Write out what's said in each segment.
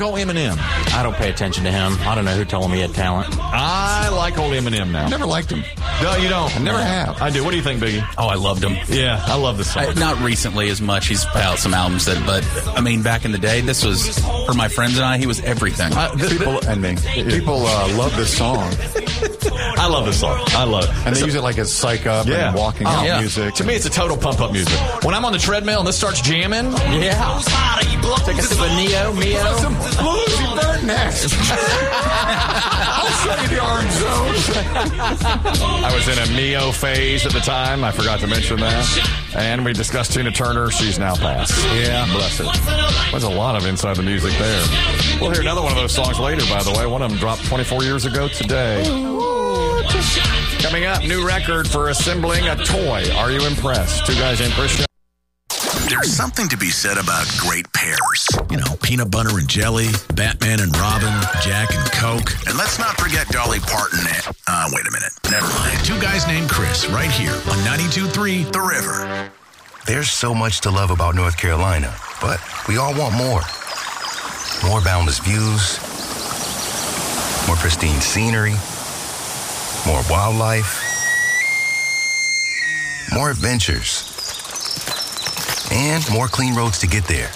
Old Eminem. I don't pay attention to him. I don't know who told him he had talent. I like old Eminem now. Never liked him. No, you don't. I never have. I do. What do you think, Biggie? Oh, I loved him. Yeah, I love this song. Not recently as much. He's put out some albums but I mean, back in the day, this was, for my friends and I, he was everything. People love this song. I love this song. I love it. And they use it like as psych up and walking out music. To me, it's a total pump-up music. When I'm on the treadmill and this starts jamming, Yeah. Take a sip of Mio. Bluesy Bird next. I'll show you the orange zone. I was in a Mio phase at the time. I forgot to mention that. And we discussed Tina Turner. She's now passed. Yeah, bless her. There's a lot of inside the music there. We'll hear another one of those songs later, by the way. One of them dropped 24 years ago today. Coming up, new record for assembling a toy. Are you impressed? Two guys named Christian. There's something to be said about great pairs. You know, peanut butter and jelly, Batman and Robin, Jack and Coke. And let's not forget Dolly Parton and... wait a minute. Never mind. Two guys named Chris, right here on 92.3 The River. There's so much to love about North Carolina, but we all want more. More boundless views, more pristine scenery, more wildlife, more adventures, and more clean roads to get there.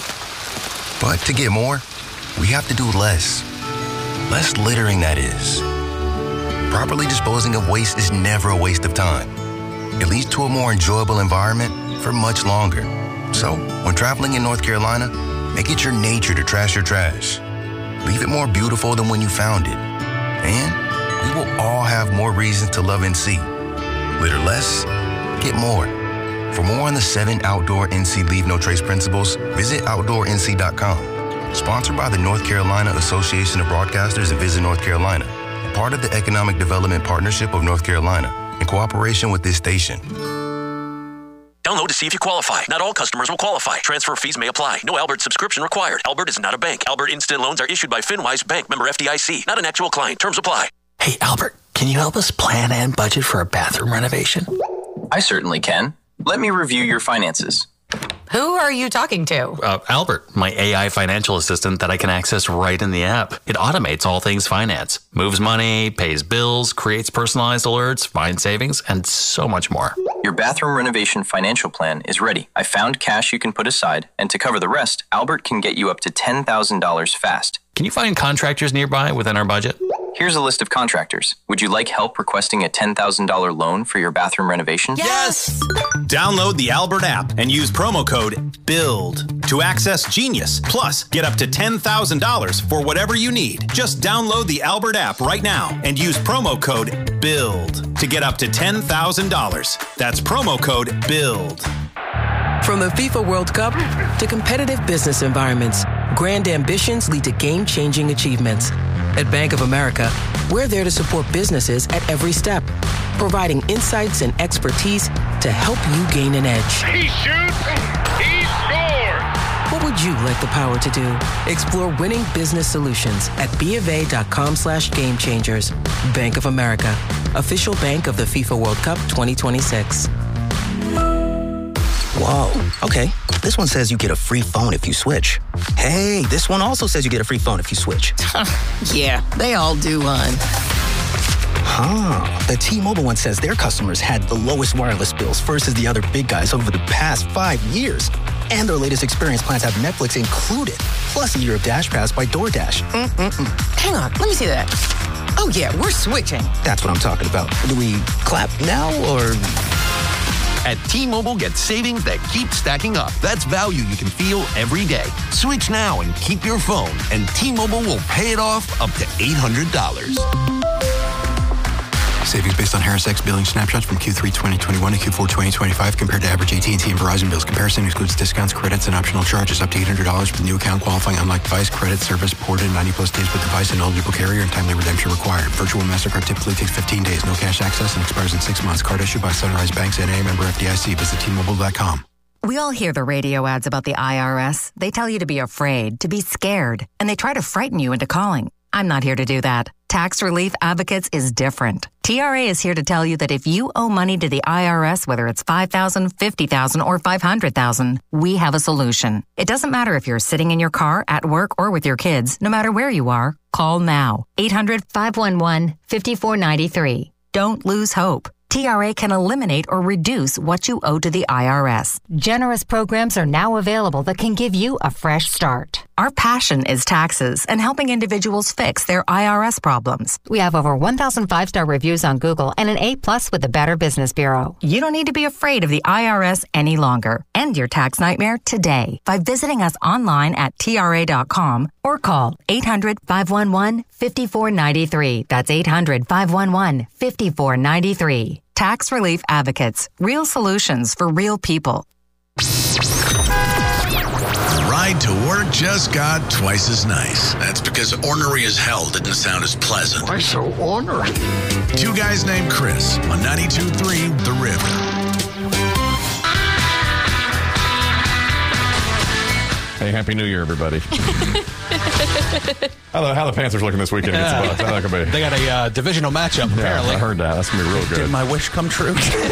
But to get more, we have to do less. Less littering, that is. Properly disposing of waste is never a waste of time. It leads to a more enjoyable environment for much longer. So, when traveling in North Carolina, make it your nature to trash your trash. Leave it more beautiful than when you found it. And we will all have more reasons to love NC. Litter less, get more. For more on the 7 outdoor NC Leave No Trace principles, visit OutdoorNC.com. Sponsored by the North Carolina Association of Broadcasters and Visit North Carolina, and part of the Economic Development Partnership of North Carolina, in cooperation with this station. Download to see if you qualify. Not all customers will qualify. Transfer fees may apply. No Albert subscription required. Albert is not a bank. Albert Instant Loans are issued by FinWise Bank, member FDIC. Not an actual client. Terms apply. Hey, Albert, can you help us plan and budget for a bathroom renovation? I certainly can. Let me review your finances. Who are you talking to? Albert, my AI financial assistant that I can access right in the app. It automates all things finance, moves money, pays bills, creates personalized alerts, finds savings, and so much more. Your bathroom renovation financial plan is ready. I found cash you can put aside, and to cover the rest, Albert can get you up to $10,000 fast. Can you find contractors nearby within our budget? Here's a list of contractors. Would you like help requesting a $10,000 loan for your bathroom renovation? Yes! Download the Albert app and use promo code BUILD to access Genius. Plus, get up to $10,000 for whatever you need. Just download the Albert app right now and use promo code BUILD to get up to $10,000. That's promo code BUILD. From the FIFA World Cup to competitive business environments, grand ambitions lead to game-changing achievements. At Bank of America, we're there to support businesses at every step, providing insights and expertise to help you gain an edge. He shoots, he scores! What would you like the power to do? Explore winning business solutions at BofA.com/gamechangers. Bank of America, official bank of the FIFA World Cup 2026. Whoa, okay. This one says you get a free phone if you switch. Hey, this one also says you get a free phone if you switch. Yeah, they all do, hon. The T-Mobile one says their customers had the lowest wireless bills versus the other big guys over the past 5 years. And their latest experience plans have Netflix included, plus a year of Dash Pass by DoorDash. Hang on, let me see that. Oh yeah, we're switching. That's what I'm talking about. Do we clap now or... At T-Mobile, get savings that keep stacking up. That's value you can feel every day. Switch now and keep your phone, and T-Mobile will pay it off up to $800. Savings based on Harris X billing snapshots from Q3 2021 to Q4 2025 compared to average AT&T and Verizon bills. Comparison excludes discounts, credits, and optional charges up to $800 with new account qualifying unlike device credit service ported 90-plus days with device and eligible carrier and timely redemption required. Virtual MasterCard typically takes 15 days. No cash access and expires in 6 months. Card issued by Sunrise Banks N.A. member FDIC. Visit T-Mobile.com. We all hear the radio ads about the IRS. They tell you to be afraid, to be scared, and they try to frighten you into calling. I'm not here to do that. Tax Relief Advocates is different. TRA is here to tell you that if you owe money to the IRS, whether it's $5,000, $50,000, or $500,000, we have a solution. It doesn't matter if you're sitting in your car, at work, or with your kids. No matter where you are, call now. 800-511-5493. Don't lose hope. TRA can eliminate or reduce what you owe to the IRS. Generous programs are now available that can give you a fresh start. Our passion is taxes and helping individuals fix their IRS problems. We have over 1,000 5-star reviews on Google and an A+ with the Better Business Bureau. You don't need to be afraid of the IRS any longer. End your tax nightmare today by visiting us online at TRA.com or call 800-511-5493. That's 800-511-5493. Tax Relief Advocates. Real solutions for real people. The ride to work just got twice as nice. That's because ornery as hell didn't sound as pleasant. Why so ornery? Two guys named Chris on 92.3 The River. Hey, Happy New Year, everybody. How the Panthers looking this weekend against the Bucs? How's that gonna be? They got a divisional matchup, apparently. I heard that. That's going to be real good. Did my wish come true?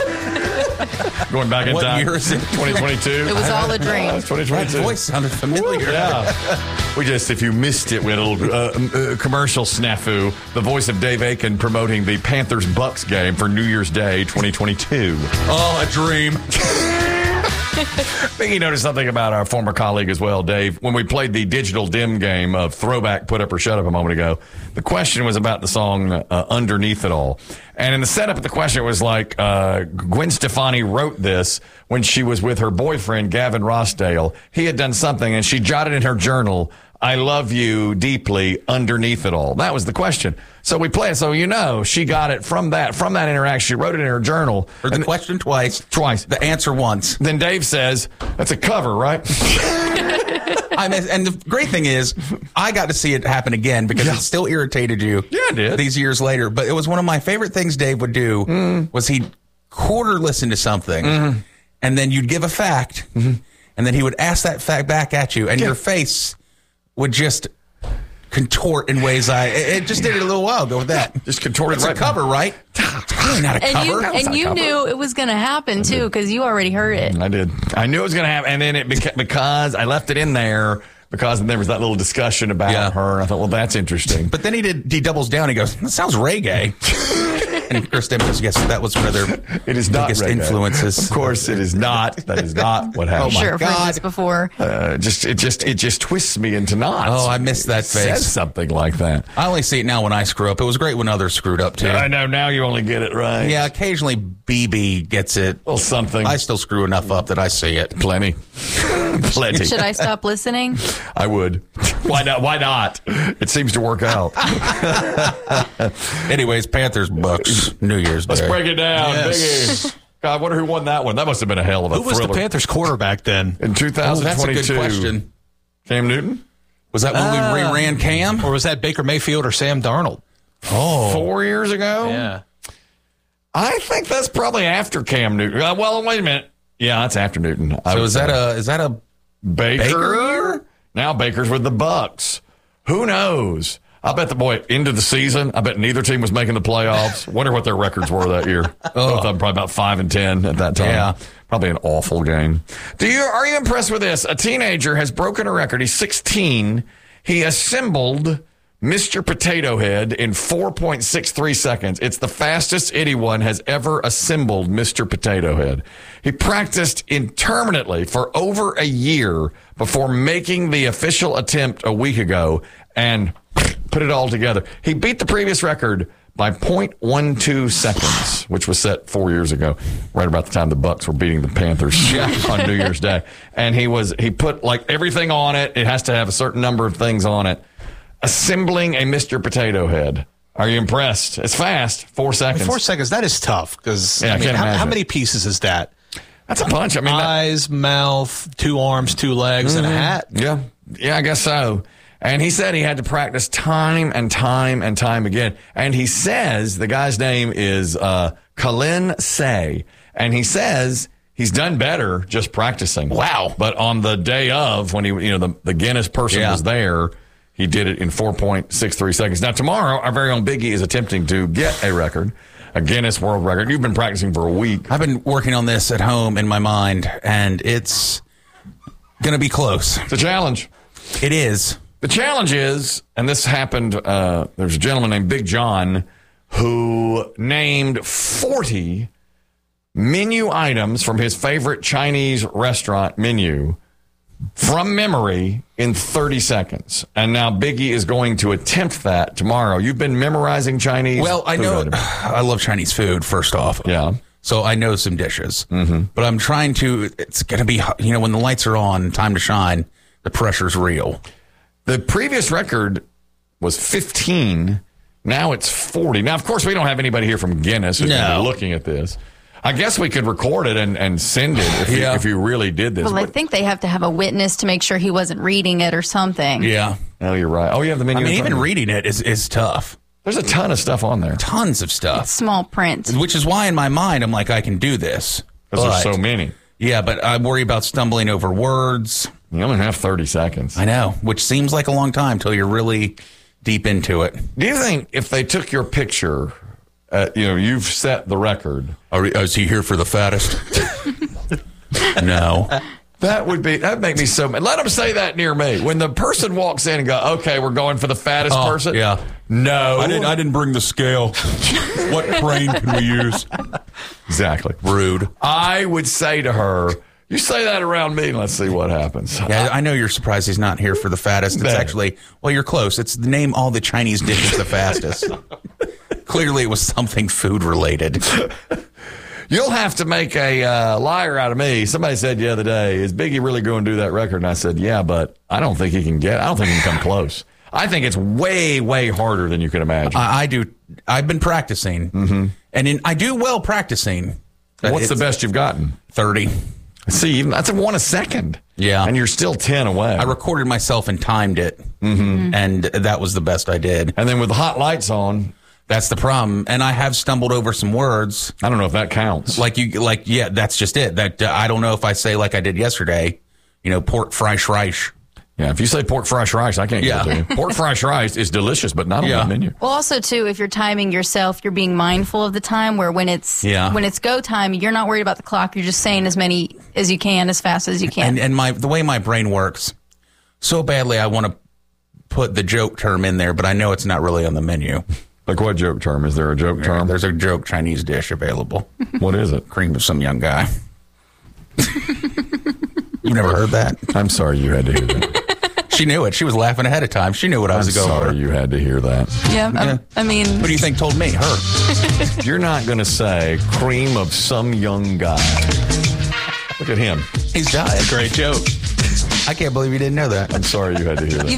Going back in time. What year is it? 2022? It was all a dream. It's 2022. That voice sounded familiar. Yeah. If you missed it, we had a little commercial snafu. The voice of Dave Aiken promoting the Panthers-Bucs game for New Year's Day 2022. Oh, a dream. I think you noticed something about our former colleague as well, Dave. When we played the digital dim game of Throwback, Put Up or Shut Up a moment ago, the question was about the song Underneath It All. And in the setup of the question, it was like Gwen Stefani wrote this when she was with her boyfriend, Gavin Rossdale. He had done something, and she jotted in her journal, I love you deeply underneath it all. That was the question. So we play it. So, she got it from that interaction. She wrote it in her journal. Or the question twice. The answer once. Then Dave says, that's a cover, right? And the great thing is, I got to see it happen again because it still irritated you. Yeah, it did. These years later. But it was one of my favorite things Dave would do was he'd quarter listen to something and then you'd give a fact and then he would ask that fact back at you and your face would just contort in ways it just did it a little while ago with that. Just contorted. It's a cover, right? It's clearly not a cover. And you knew it was going to happen, too, because you already heard it. I did. I knew it was going to happen. And then because I left it in there, because there was that little discussion about her. I thought, well, that's interesting. But then he doubles down. He goes, that sounds reggae. And Chris Dempsey, yes, that was one of their biggest influences. Of course, it is not. That is not what happened. Oh, my God. Before. It just twists me into knots. Oh, I missed that face. Says something like that. I only see it now when I screw up. It was great when others screwed up, too. I know. Now you only get it right. Yeah, occasionally BB gets it. Well, something. I still screw enough up that I see it. Plenty. Should I stop listening? I would. Why not? Why not? It seems to work out. Anyways, Panthers, Bucs, New Year's Day. Let's break it down. Yes. Biggie. God, I wonder who won that one. That must have been a hell of a thriller. Who was the Panthers quarterback then? In 2022. That's a good question. Cam Newton? Was that when we reran Cam? Or was that Baker Mayfield or Sam Darnold? Oh. 4 years ago? Yeah. I think that's probably after Cam Newton. Well, wait a minute. Yeah, that's after Newton. So is that a Baker year? Now Baker's with the Bucs. Who knows? I bet end of the season, I bet neither team was making the playoffs. Wonder what their records were that year. Both of them probably about 5-10 at that time. Yeah. Probably an awful game. Are you impressed with this? A teenager has broken a record. He's 16. He assembled Mr. Potato Head in 4.63 seconds. It's the fastest anyone has ever assembled Mr. Potato Head. He practiced interminably for over a year before making the official attempt a week ago and put it all together. He beat the previous record by 0.12 seconds, which was set 4 years ago, right about the time the Bucs were beating the Panthers on New Year's Day. And he put like everything on it. It has to have a certain number of things on it. Assembling a Mr. Potato Head. Are you impressed? It's fast. 4 seconds. 4 seconds. That is tough because how many pieces is that? That's a bunch. Eyes, mouth, 2 arms, 2 legs, and a hat. Yeah, I guess so. And he said he had to practice time and time and time again. And he says the guy's name is Colin Say, and he says he's done better just practicing. Wow! But on the day of when he, the Guinness person was there. He did it in 4.63 seconds. Now, tomorrow, our very own Biggie is attempting to get a record, a Guinness World Record. You've been practicing for a week. I've been working on this at home in my mind, and it's going to be close. It's a challenge. It is. The challenge is, and this happened, there's a gentleman named Big John who named 40 menu items from his favorite Chinese restaurant menu from memory in 30 seconds. And now Biggie is going to attempt that tomorrow. You've been memorizing Chinese? Well, I know. I love Chinese food, first off. Yeah. So I know some dishes. Mm-hmm. But I'm trying to, it's going to be, when the lights are on, time to shine, the pressure's real. The previous record was 15. Now it's 40. Now, of course, we don't have anybody here from Guinness who's going to be looking at this. I guess we could record it and send it if you really did this. Well, I think they have to have a witness to make sure he wasn't reading it or something. Yeah. Oh, you're right. Oh, you have the menu. I mean, even reading it is tough. There's a ton of stuff on there. Tons of stuff. It's small print. Which is why in my mind I'm like, I can do this. Because there's so many. Yeah, but I worry about stumbling over words. You only have 30 seconds. I know, which seems like a long time until you're really deep into it. Do you think if they took your picture, you've set the record. Is he here for the fattest? No. That'd make me so mad. Let them say that near me. When the person walks in and go, okay, we're going for the fattest person. Yeah. No. I didn't bring the scale. What crane can we use? Exactly. Rude. I would say to her, you say that around me and let's see what happens. Yeah, I know you're surprised he's not here for the fattest. It's actually, you're close. It's name all the Chinese dishes the fastest. Clearly it was something food related. You'll have to make a liar out of me. Somebody said the other day, is Biggie really going to do that record? And I said, yeah, but I don't think he can come close. I think it's way, way harder than you can imagine. I do. I've been practicing. Mm-hmm. And I do well practicing. What's the best you've gotten? 30. See, that's one a second. Yeah. And you're still 10 away. I recorded myself and timed it. Mm-hmm. And that was the best I did. And then with the hot lights on, that's the problem. And I have stumbled over some words. I don't know if that counts. Yeah, that's just it. That I don't know if I say like I did yesterday, pork fried rice. Yeah, if you say pork fried rice, I can't get it to you. Pork fried rice is delicious, but not on the menu. Well, also, too, if you're timing yourself, you're being mindful of the time where when it's go time, you're not worried about the clock. You're just saying as many as you can, as fast as you can. And the way my brain works, so badly I want to put the joke term in there, but I know it's not really on the menu. Like what joke term? Is there a joke term? There's a joke Chinese dish available. What is it? Cream of some young guy. You never heard that? I'm sorry you had to hear that. She knew it. She was laughing ahead of time. She knew what I was going for. I'm sorry you had to hear that. Yeah, I mean... What do you think told me? Her. You're not going to say cream of some young guy. Look at him. He's dying. Great joke. I can't believe you didn't know that. I'm sorry you had to hear that.